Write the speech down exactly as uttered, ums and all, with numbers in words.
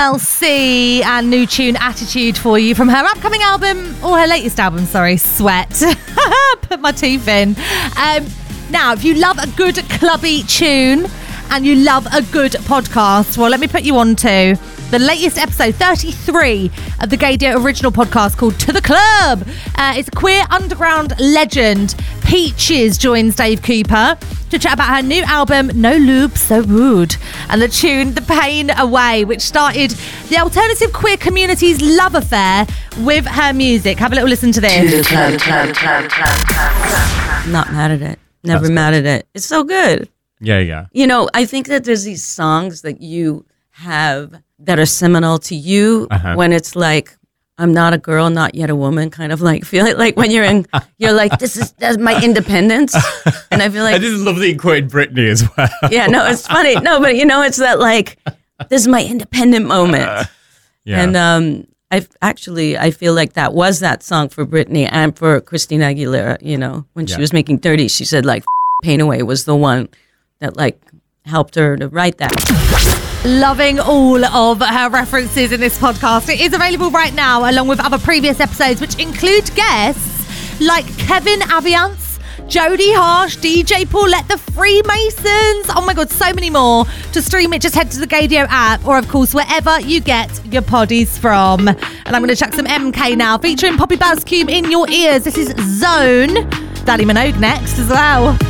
L C and new tune Attitude for you from her upcoming album, or her latest album, sorry, Sweat. Put my teeth in. Um, now, if you love a good clubby tune and you love a good podcast, well, let me put you on to the latest episode, thirty-three, of the Gaydio original podcast called To The Club. Uh, it's a queer underground legend. Peaches joins Dave Cooper to chat about her new album, No Lube, So Rude, and the tune The Pain Away, which started the alternative queer community's love affair with her music. Have a little listen to this. Club, club, club, club, club. Not mad at it. Never That's mad good. at it. It's so good. Yeah, yeah. You know, I think that there's these songs that you have that are seminal to you Uh-huh. when it's like, I'm not a girl, not yet a woman, kind of like feel it like when you're in, you're like, this is that's my independence. And I feel like, I just love that you quoted Britney as well. yeah, no, it's funny. No, but you know, it's that like, this is my independent moment. Uh, yeah. And um, I actually, I feel like that was that song for Britney and for Christina Aguilera, you know, when Yeah. she was making Dirty, she said like, Pain Away was the one that like helped her to write that. Loving all of her references in this podcast. It is available right now, along with other previous episodes, which include guests like Kevin Aviance, Jodie Harsh, D J Paulette, the Freemasons. Oh my God, so many more. To stream it, just head to the Gaydio app, or of course, wherever you get your poddies from. And I'm going to chuck some M K now, featuring Poppy Buzzcube in your ears. This is Zone. Danny Minogue next as well.